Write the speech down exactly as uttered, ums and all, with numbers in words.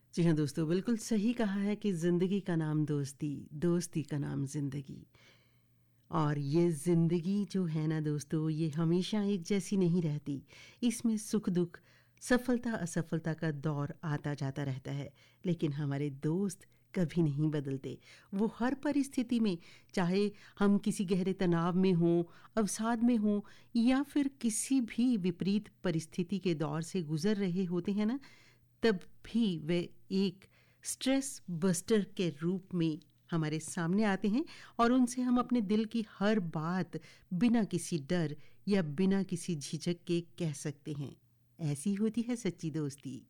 जी हाँ दोस्तों, बिल्कुल सही कहा है कि ज़िंदगी का नाम दोस्ती, दोस्ती का नाम ज़िंदगी। और ये ज़िंदगी जो है ना दोस्तों, ये हमेशा एक जैसी नहीं रहती। इसमें सुख-दुख, सफलता-असफलता का दौर आता-जाता रहता है। लेकिन हमारे दोस्त कभी नहीं बदलते। वो हर परिस्थिति में, चाहे हम किसी गहरे तनाव में हों, अवसाद में हों या फिर किसी भी विपरीत परिस्थिति के दौर से गुज़र रहे होते हैं ना, तब भी वे एक स्ट्रेस बस्टर के रूप में हमारे सामने आते हैं और उनसे हम अपने दिल की हर बात बिना किसी डर या बिना किसी झिझक के कह सकते हैं। ऐसी होती है सच्ची दोस्ती।